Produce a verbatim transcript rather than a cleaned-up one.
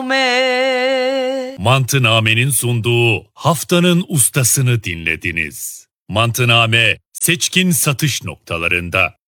Mantıname. Mantıname'nin sunduğu haftanın ustasını dinlediniz. Mantıname seçkin satış noktalarında.